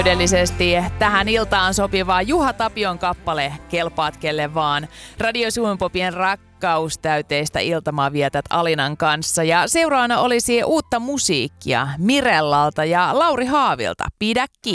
Täydellisesti tähän iltaan sopivaa Juha Tapion kappale Kelpaat kelle vaan. Radio Suomen Popien rakkaustäyteistä iltamaa vietät Alinan kanssa. Ja seuraavana olisi uutta musiikkia Mirellalta ja Lauri Haavilta. Pidä kiinni.